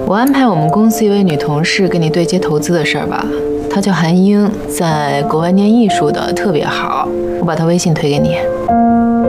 我安排我们公司一位女同事跟你对接投资的事儿吧，她叫韩英，在国外念艺术的，特别好。我把她微信推给你。